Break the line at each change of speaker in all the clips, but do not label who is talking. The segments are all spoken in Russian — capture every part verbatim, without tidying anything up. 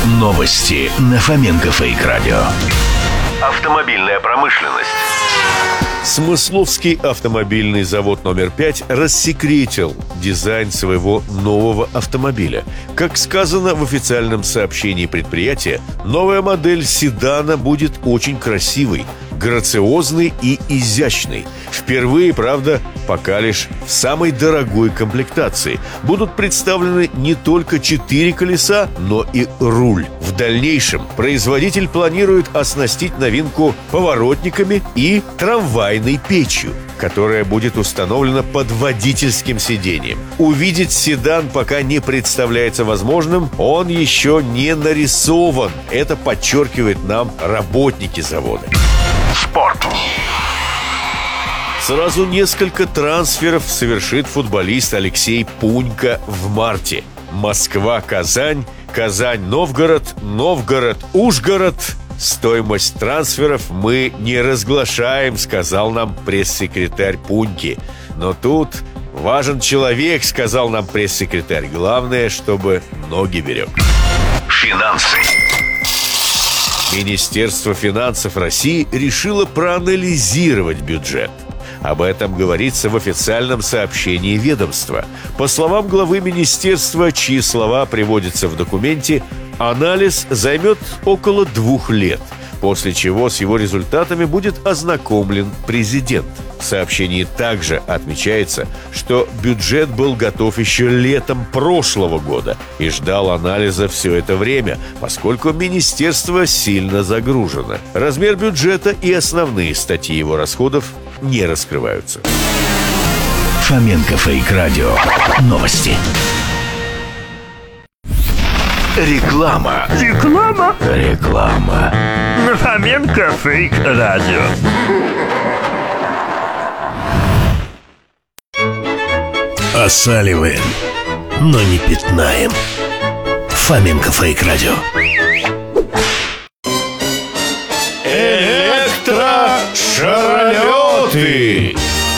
Новости на Фоменко Фейк Радио. Автомобильная промышленность.
Смысловский автомобильный завод номер пять рассекретил дизайн своего нового автомобиля. Как сказано в официальном сообщении предприятия, новая модель седана будет очень красивой, грациозной и изящной. Впервые, правда, пока лишь в самой дорогой комплектации. Будут представлены не только четыре колеса, но и руль. В дальнейшем производитель планирует оснастить новинку поворотниками и трамвайной печью, которая будет установлена под водительским сиденьем. Увидеть седан пока не представляется возможным, он еще не нарисован. Это подчеркивает нам работники завода.
Спорт.
Сразу несколько трансферов совершит футболист Алексей Пунько в марте. Москва-Казань, Казань-Новгород, Новгород-Ужгород. Стоимость трансферов мы не разглашаем, сказал нам пресс-секретарь Пуньки. Но тут важен человек, сказал нам пресс-секретарь. Главное, чтобы ноги берег.
Финансы.
Министерство финансов России решило проанализировать бюджет. Об этом говорится в официальном сообщении ведомства. По словам главы министерства, чьи слова приводятся в документе, анализ займет около двух лет, после чего с его результатами будет ознакомлен президент. В сообщении также отмечается, что бюджет был готов еще летом прошлого года и ждал анализа все это время, поскольку министерство сильно загружено. Размер бюджета и основные статьи его расходов не раскрываются.
Фоменко Фейк Радио. Новости. Реклама.
Реклама
Реклама.
на Фоменко Фейк Радио.
Осаливаем, но не пятнаем. Фоменко Фейк Радио.
Электрошаролеты.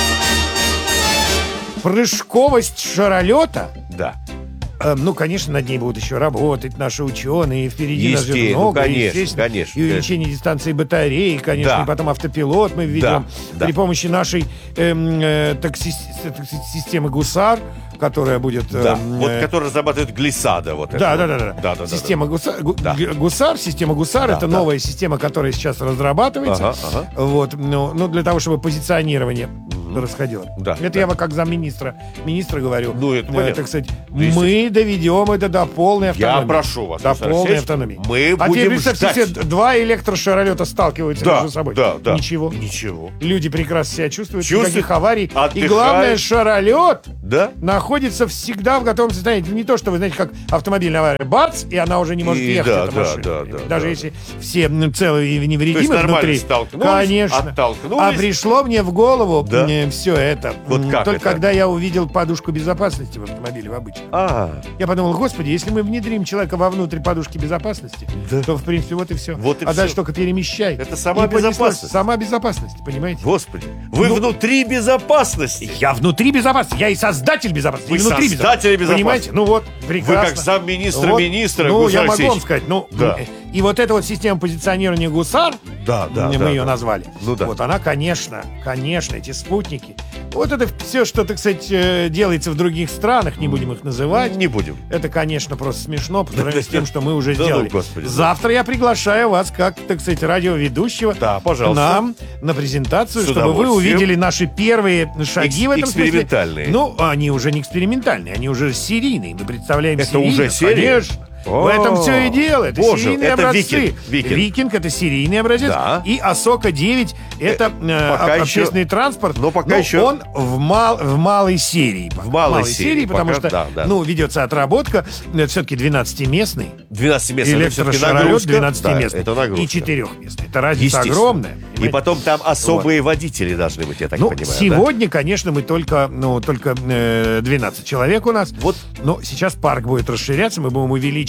Прыжковость шаролета?
Да.
Э, Ну, конечно, над ней будут еще работать наши ученые. Впереди нас же
Есте-
много.
ну, конечно,
естественно.
конечно,
И увеличение дистанции батареи, конечно.
Да.
И потом автопилот мы введем.
Да,
При
да.
помощи нашей эм, э, такси- такси- системы ГУСАР, которая будет...
Да,
эм,
вот
э,
который разрабатывает глиссада. Вот
Да,
это
да,
вот.
да, да.
да, да, да,
Система
да.
ГУСАР, гу-
Да.
г- ГУСАР, система ГУСАР,
Да,
это
да.
новая система, которая сейчас разрабатывается.
Ага, ага.
Вот, ну, ну, для того, чтобы позиционирование расходило.
Да,
это
да.
я вот как замминистра министра говорю.
Ну, это
э,
понятно.
так сказать,
есть-
мы доведем это до полной автономии.
Я прошу вас,
До
Александр
полной
Алексеевич,
автономии.
мы
а теперь
будем
представьте
ждать.
себе, два электрошаролета сталкиваются
Да,
между собой.
да, да.
Ничего.
Ничего.
Люди прекрасно себя чувствуют,
Чувствуют,
никаких аварий. И
отдыхают.
главное, шаролет
Да?
находится всегда в готовом состоянии. Это не то, что вы знаете, как автомобильная авария. Бац, и она уже не может
И
ехать,
да,
эта
да,
машина.
да, да,
Даже
да,
если все м, целые и
То есть
невредимы
нормально
внутри.
столкнулись,
Конечно.
оттолкнулись.
А пришло мне в голову
Да.
все это.
Вот
м,
как
Только
это?
когда я увидел подушку безопасности в автомобиле, в обычном.
А,
Я подумал, господи, если мы внедрим человека вовнутрь подушки безопасности,
Да.
то, в принципе, вот и все.
Вот и
а
всё.
дальше только перемещай.
Это сама
И понеслось.
безопасность.
Сама безопасность, понимаете?
господи, вы
Ну-
внутри безопасности.
Я внутри безопасности. Я и создатель безопасности.
Вы
и внутри
создатель безопасности.
Понимаете? Ну вот, прекрасно.
Вы как замминистра
Вот.
министра,
Ну,
Гусар
я могу
Алексеевич.
вам сказать. Ну,
Да.
э, и вот эта вот система позиционирования ГУСАР,
Да, да,
мы
да,
ее
да.
назвали.
Ну да.
Вот она, конечно, конечно, эти спутники. Вот это все, что, так сказать, э, делается в других странах, не будем их называть.
Не будем.
Это, конечно, просто смешно по сравнению с тем, что мы уже
Да ну,
сделали.
господи, да.
Завтра я приглашаю вас, как, так сказать, радиоведущего,
Да,
к
пожалуйста.
нам на презентацию,
С
чтобы вы
удовольствием.
увидели наши первые шаги
Экс-
в этом смысле.
экспериментальные.
Ну, они уже не экспериментальные, они уже серийные. Мы представляем
Это
серийно,
уже серия?
конечно.
О,
В этом все и дело. Это
боже,
серийные
это
образцы.
Викинг, Викинг.
это серийный образец.
Да.
И Асока девять это э,
пока
об-
еще-
общественный транспорт.
но пока еще-
он в, мал, в малой серии.
В малой серии,
потому
пока,
что
да, да.
ну, ведется отработка. Это все-таки двенадцатиместный.
двенадцатиместный, это всё-таки
Электрошаролет
нагрузка.
двенадцатиместный.
Да, это нагрузка.
И четырехместный. Это разница
Естественно.
огромная.
И
понимаете?
потом там особые водители должны быть, я так
Ну,
понимаю.
сегодня, конечно, мы только, ну, только э, двенадцать человек у нас.
Вот.
Но сейчас парк будет расширяться, мы будем увеличивать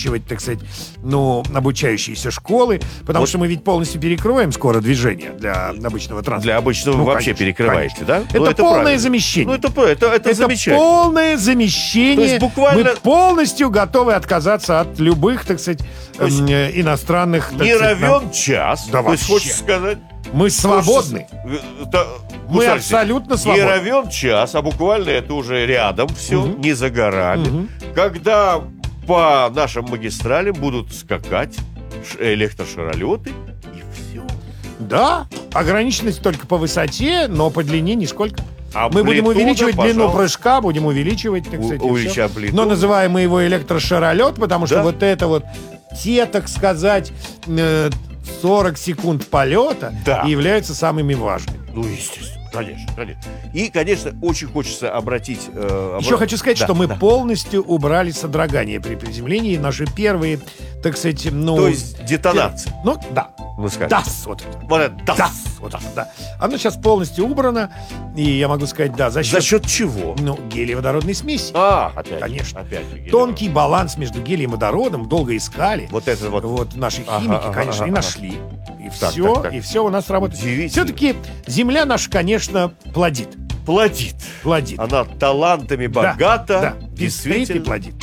увеличивать, так сказать, ну, обучающиеся школы, потому
Вот.
что мы ведь полностью перекроем скоро движение для обычного транспорта.
Для обычного
Ну,
вообще
конечно,
перекрываете,
конечно.
да? Ну,
Это, полное
правильно.
замещение.
Ну, это, это, это,
Это
замечательно.
полное замещение.
То есть буквально-
Мы полностью готовы отказаться от любых, так сказать,
есть
эм, э, иностранных... так
Не
сказать, нам-
равен час.
Да
То есть,
вообще.
хочешь сказать...
Мы свободны.
Хочется- это-
Мы
ну,
абсолютно
Не
свободны.
равен час, а буквально это уже рядом все,
Мгм.
не за горами.
Мгм.
Когда по нашим магистралям будут скакать ш- электрошаролеты, и все.
Да, ограниченность только по высоте, но по длине нисколько.
А
Мы будем
амплитуда,
увеличивать длину
пожалуйста,
прыжка, будем увеличивать, так
у-
сказать, и
увеличать
всё.
амплитуду.
Но называем мы его электрошаролет, потому что
Да.
вот это вот те, так сказать, э, сорок секунд полета
Да.
и являются самыми важными.
Ну, естественно, конечно, конечно. И, конечно, очень хочется обратить... э,
Еще
обра-
хочу сказать,
Да,
что мы
да.
полностью убрали содрогание при приземлении. Наши первые, так сказать, ну...
То есть детонация,
Ну, да.
мы скажем.
Дас, вот это.
Вот это «дас».
Дас, вот так, да. Оно сейчас полностью убрано, и я могу сказать, да, за счет,
За счет чего?
ну, гелиеводородной смеси.
А, опять.
Конечно.
Опять. же,
Тонкий баланс между гелием и водородом, долго искали.
Вот это вот.
Вот наши
Ага,
химики,
ага,
конечно,
ага,
и
ага.
нашли. И
Так,
все,
так, так.
и все у нас работает.
Удивительно.
Все-таки земля наша, конечно, плодит.
Плодит.
Плодит.
Она талантами
Да,
богата.
да, пестрит и
Действительно.
плодит.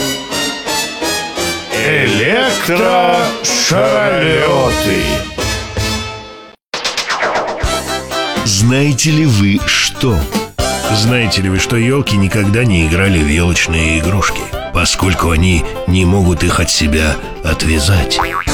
Электрошаролеты. Знаете ли вы что? Знаете ли вы, что елки никогда не играли в елочные игрушки, поскольку они не могут их от себя отвязать?